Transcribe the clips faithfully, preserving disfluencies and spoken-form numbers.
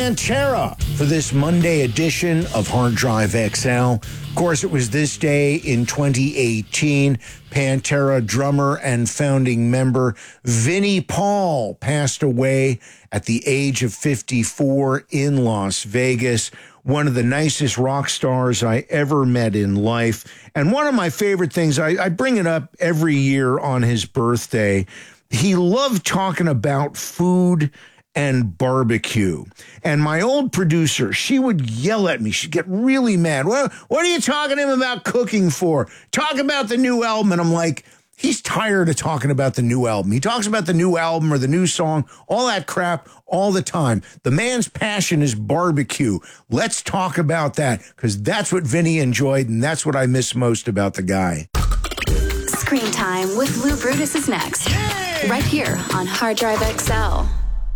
Pantera for this Monday edition of Hard Drive X L. Of course, it was this day in twenty eighteen. Pantera drummer and founding member Vinnie Paul passed away at the age of fifty-four in Las Vegas. One of the nicest rock stars I ever met in life. And one of my favorite things, I, I bring it up every year on his birthday. He loved talking about food and barbecue. And my old producer, she would yell at me. She'd get really mad. What, what are you talking to him about cooking for? Talk about the new album. And I'm like, he's tired of talking about the new album. He talks about the new album or the new song, all that crap all the time. The man's passion is barbecue. Let's talk about that, because that's what Vinny enjoyed, and that's what I miss most about the guy. Screen Time with Lou Brutus is next. Yay! Right here on Hard Drive X L.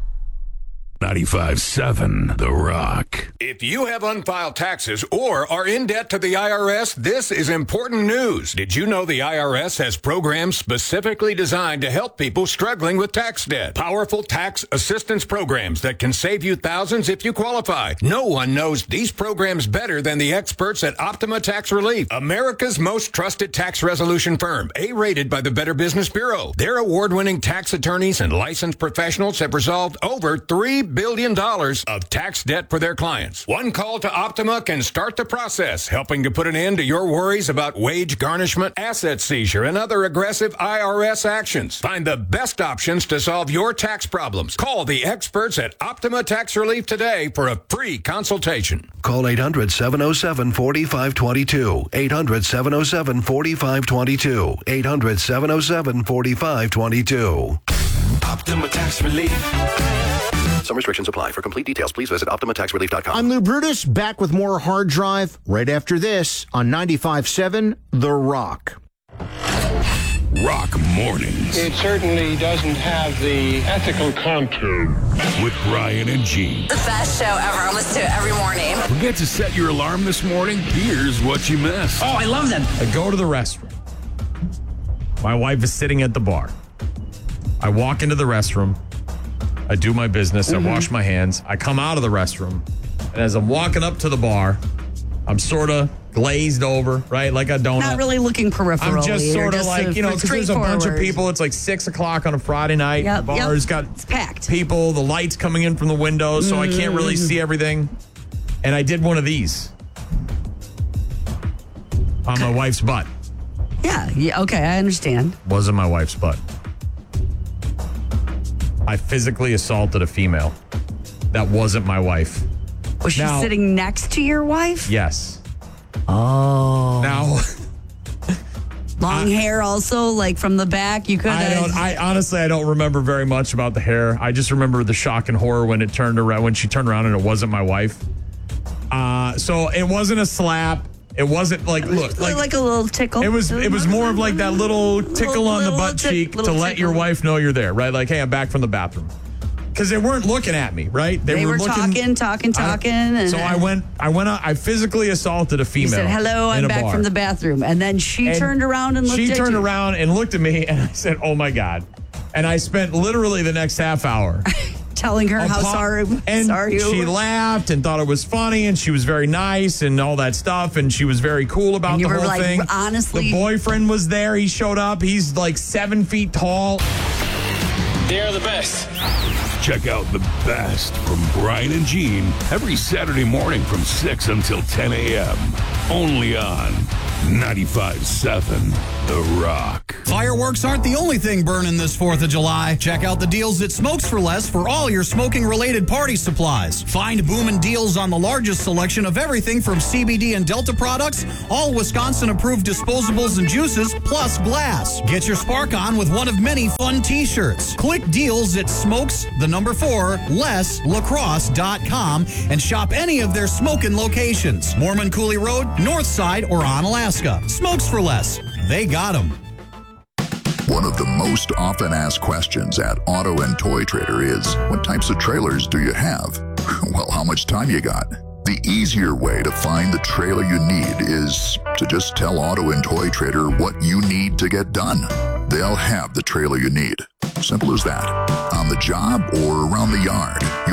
ninety-five point seven The Rock. If you have unfiled taxes or are in debt to the I R S, this is important news. Did you know the I R S has programs specifically designed to help people struggling with tax debt? Powerful tax assistance programs that can save you thousands if you qualify. No one knows these programs better than the experts at Optima Tax Relief, America's most trusted tax resolution firm, A-rated by the Better Business Bureau. Their award-winning tax attorneys and licensed professionals have resolved over three billion dollars of tax debt for their clients. One call to Optima can start the process, helping to put an end to your worries about wage garnishment, asset seizure, and other aggressive I R S actions. Find the best options to solve your tax problems. Call the experts at Optima Tax Relief today for a free consultation. Call eight hundred, seven oh seven, four five two two. eight hundred, seven oh seven, four five two two. eight hundred, seven oh seven, four five two two. Optima Tax Relief. Some restrictions apply. For complete details, please visit Optima Tax Relief dot com. I'm Lou Brutus, back with more Hard Drive right after this on ninety-five point seven The Rock. Rock Mornings. It certainly doesn't have the ethical contour. With Brian and Gene. The best show ever. I listen to it every morning. Forget to set your alarm this morning? Here's what you missed. Oh, I love them. I go to the restroom. My wife is sitting at the bar. I walk into the restroom. I do my business. Mm-hmm. I wash my hands. I come out of the restroom. And as I'm walking up to the bar, I'm sort of glazed over, right? Like a donut. Not really looking peripherally. I'm just sort of like, you know, because there's a bunch of people. It's like six o'clock on a Friday night. Yep, the bar's yep. got it's packed. People, the lights coming in from the windows, so mm-hmm. I can't really see everything. And I did one of these on my wife's butt. Yeah, yeah, okay, I understand. Wasn't my wife's butt. I physically assaulted a female. That wasn't my wife. Was she now, sitting next to your wife? Yes. Oh. Now, long I, hair also, like from the back. You could. I don't. I honestly, I don't remember very much about the hair. I just remember the shock and horror when it turned around, when she turned around and it wasn't my wife. Uh, so it wasn't a slap. It wasn't like look like, like a little tickle. It was it was more of like that little tickle little, on the butt t- cheek to let your wife know you're there, right? Like, hey, I'm back from the bathroom. Because they weren't looking at me, right? They, they were, were looking, talking, talking, talking. And so I went, I went, out, I physically assaulted a female. You said, "Hello, I'm back bar. from the bathroom," and then she and turned around and looked at you. She turned around and looked at me, and I said, "Oh my God!" And I spent literally the next half hour telling her how pop- sorry, and sorry you she were. laughed and thought it was funny, and she was very nice and all that stuff, and she was very cool about and you the were whole like, thing. Honestly, the boyfriend was there. He showed up. He's like seven feet tall. They're the best. Check out the best from Brian and Gene every Saturday morning from six until ten a.m. Only on ninety-five point seven The Rock. Fireworks aren't the only thing burning this fourth of July. Check out the deals at Smokes for Less for all your smoking-related party supplies. Find boomin' deals on the largest selection of everything from C B D and Delta products, all Wisconsin-approved disposables and juices, plus glass. Get your spark on with one of many fun T-shirts. Click deals at Smokes, the number four, less lacrosse dot com and shop any of their smoking locations. Mormon Coulee Road, Northside, or on Alaska. Smokes for Less. They got them. One of the most often asked questions at Auto and Toy Trader is, what types of trailers do you have? Well, how much time you got? The easier way to find the trailer you need is to just tell Auto and Toy Trader what you need to get done. They'll have the trailer you need. Simple as that. On the job or around the yard, you'll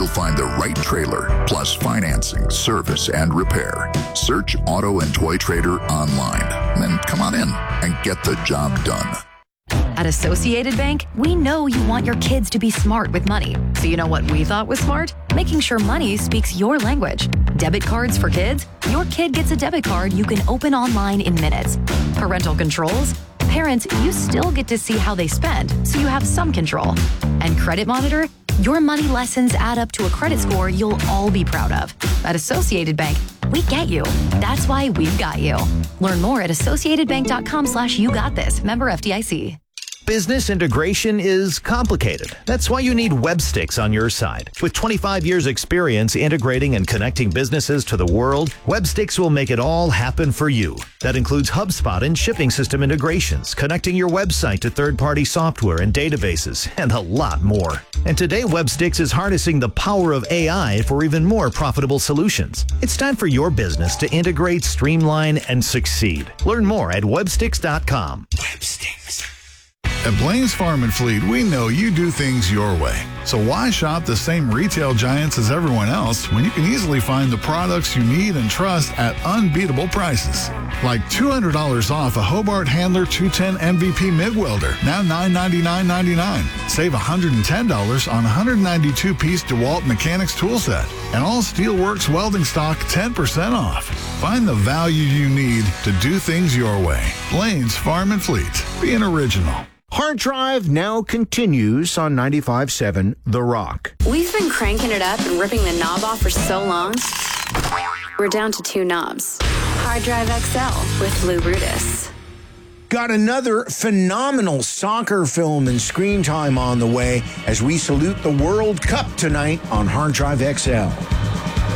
find the right trailer, plus financing, service, and repair. Search Auto and Toy Trader online. Then come on in and get the job done. At Associated Bank, we know you want your kids to be smart with money. So you know what we thought was smart? Making sure money speaks your language. Debit cards for kids? Your kid gets a debit card you can open online in minutes. Parental controls? Parents, you still get to see how they spend, so you have some control. And Credit Monitor? Your money lessons add up to a credit score you'll all be proud of. At Associated Bank, we get you. That's why we've got you. Learn more at associatedbank.com slash you got this. Member F D I C. Business integration is complicated. That's why you need Webstix on your side. With twenty-five years experience integrating and connecting businesses to the world, Webstix will make it all happen for you. That includes HubSpot and shipping system integrations, connecting your website to third-party software and databases, and a lot more. And today, Webstix is harnessing the power of A I for even more profitable solutions. It's time for your business to integrate, streamline, and succeed. Learn more at webstix dot com. Webstix. At Blaine's Farm and Fleet, we know you do things your way. So why shop the same retail giants as everyone else when you can easily find the products you need and trust at unbeatable prices? Like two hundred dollars off a Hobart Handler two ten M V P MIG welder, now nine ninety-nine ninety-nine. Save one hundred ten dollars on one hundred ninety-two piece DeWalt Mechanics tool set. And all Steelworks welding stock ten percent off. Find the value you need to do things your way. Blaine's Farm and Fleet. Be an original. Hard Drive now continues on ninety-five point seven The Rock. We've been cranking it up and ripping the knob off for so long, we're down to two knobs. Hard Drive X L with Lou Brutus. Got another phenomenal soccer film and screen time on the way as we salute the World Cup tonight on Hard Drive X L.